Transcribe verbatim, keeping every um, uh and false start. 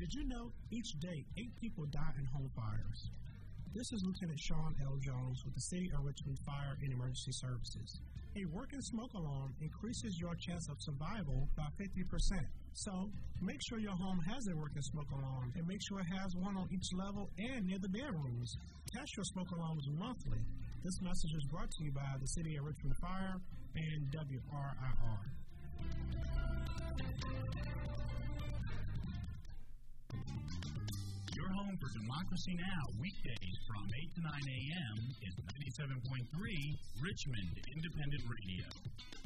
Did you know each day eight people die in home fires? This is Lieutenant Sean L. Jones with the City of Richmond Fire and Emergency Services. A working smoke alarm increases your chance of survival by fifty percent. So, make sure your home has a working smoke alarm and make sure it has one on each level and near the bedrooms. Test your smoke alarms monthly. This message is brought to you by the City of Richmond Fire and W R I R. Your home for Democracy Now! Weekdays from eight to nine a.m. is ninety-seven point three Richmond Independent Radio.